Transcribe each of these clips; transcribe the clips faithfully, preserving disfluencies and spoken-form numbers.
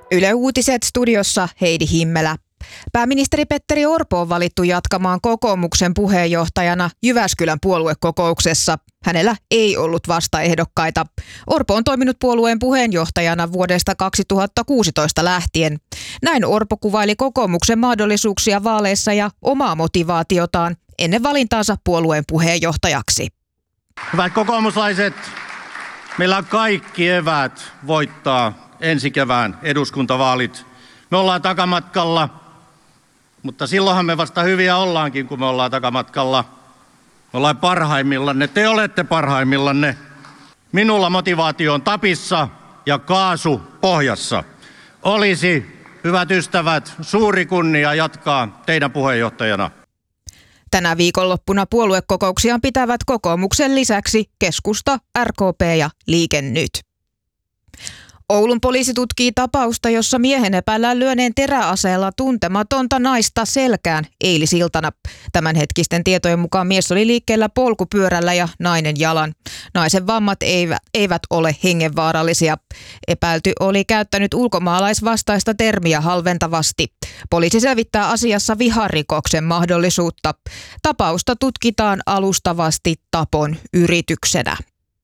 Yle Uutiset studiossa Heidi Himmelä. Pääministeri Petteri Orpo on valittu jatkamaan kokoomuksen puheenjohtajana Jyväskylän puoluekokouksessa. Hänellä ei ollut vastaehdokkaita. Orpo on toiminut puolueen puheenjohtajana vuodesta kaksituhattakuusitoista lähtien. Näin Orpo kuvaili kokoomuksen mahdollisuuksia vaaleissa ja omaa motivaatiotaan ennen valintaansa puolueen puheenjohtajaksi. Hyvät kokoomuslaiset, meillä on kaikki eväät voittaa ensi kevään eduskuntavaalit. Me ollaan takamatkalla, mutta silloinhan me vasta hyviä ollaankin, kun me ollaan takamatkalla. Me ollaan parhaimmillanne, te olette parhaimmillanne. Minulla motivaatio on tapissa ja kaasu pohjassa. Olisi, hyvät ystävät, suuri kunnia jatkaa teidän puheenjohtajana. Tänä viikonloppuna puoluekokouksiaan pitävät kokoomuksen lisäksi Keskusta, R K P ja Liike Nyt. Oulun poliisi tutkii tapausta, jossa miehen epäillään lyöneen teräaseella tuntematonta naista selkään eilisiltana. Tämänhetkisten tietojen mukaan mies oli liikkeellä polkupyörällä ja nainen jalan. Naisen vammat eivät, eivät ole hengenvaarallisia. Epäilty oli käyttänyt ulkomaalaisvastaista termiä halventavasti. Poliisi selvittää asiassa viharikoksen mahdollisuutta. Tapausta tutkitaan alustavasti tapon yrityksenä.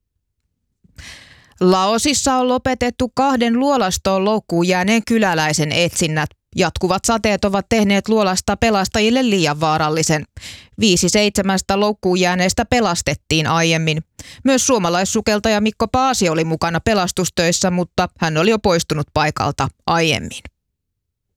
Laosissa on lopetettu kahden luolastoon loukkuun jääneen kyläläisen etsinnät. Jatkuvat sateet ovat tehneet luolasta pelastajille liian vaarallisen. Viisi seitsemästä loukkuun jääneestä pelastettiin aiemmin. Myös suomalaissukeltaja Mikko Paasi oli mukana pelastustöissä, mutta hän oli jo poistunut paikalta aiemmin.